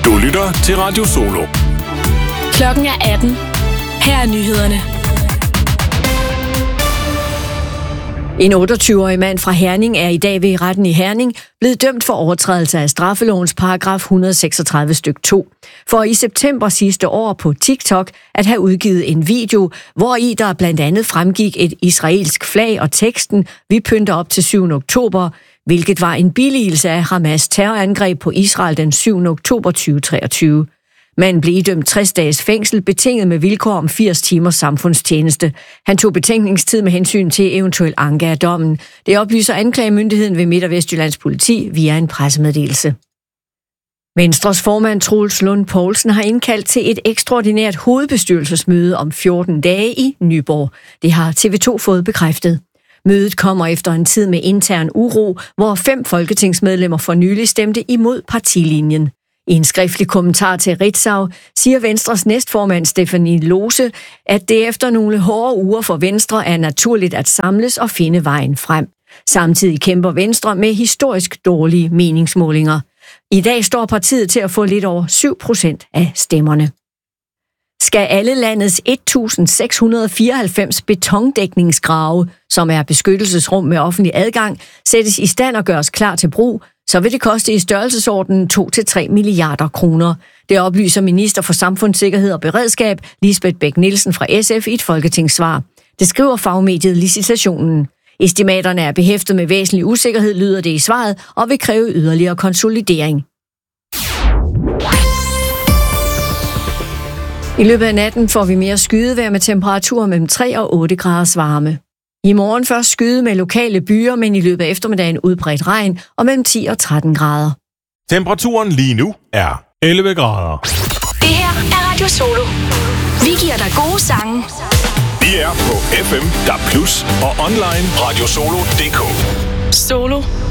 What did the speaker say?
Du lytter til Radio Solo. Klokken er 18. Her er nyhederne. En 28-årig mand fra Herning er i dag ved retten i Herning blevet dømt for overtrædelse af straffelovens paragraf 136 styk 2. For i september sidste år på TikTok at have udgivet en video, hvori der blandt andet fremgik et israelsk flag og teksten "Vi pynter op til 7. oktober", hvilket var en billigelse af Hamas terrorangreb på Israel den 7. oktober 2023. Manden blev idømt 60 dages fængsel, betinget med vilkår om 80 timers samfundstjeneste. Han tog betænkningstid med hensyn til eventuel anke af dommen. Det oplyser anklagemyndigheden ved Midt- og Vestjyllands politi via en pressemeddelelse. Venstres formand Troels Lund Poulsen har indkaldt til et ekstraordinært hovedbestyrelsesmøde om 14 dage i Nyborg. Det har TV2 fået bekræftet. Mødet kommer efter en tid med intern uro, hvor 5 folketingsmedlemmer for nylig stemte imod partilinjen. I en skriftlig kommentar til Ritzau siger Venstres næstformand Stephanie Lose, at det efter nogle hårde uger for Venstre er naturligt at samles og finde vejen frem. Samtidig kæmper Venstre med historisk dårlige meningsmålinger. I dag står partiet til at få lidt over 7% af stemmerne. Skal alle landets 1.694 betondækningsgrave, som er beskyttelsesrum med offentlig adgang, sættes i stand og gøres klar til brug, så vil det koste i størrelsesordenen 2-3 milliarder kroner. Det oplyser minister for Samfundssikkerhed og Beredskab, Lisbeth Bech-Nielsen fra SF i et folketingssvar. Det skriver fagmediet Licitationen. Estimaterne er behæftet med væsentlig usikkerhed, lyder det i svaret, og vil kræve yderligere konsolidering. I løbet af natten får vi mere skydevejr med temperaturer mellem 3 og 8 graders varme. I morgen først skyde med lokale byer, men i løbet af eftermiddagen udbredt regn og mellem 10 og 13 grader. Temperaturen lige nu er 11 grader. Det her er Radio Solo. Vi giver dig gode sange. Vi er på FM, DAB+, og online radiosolo.dk. Solo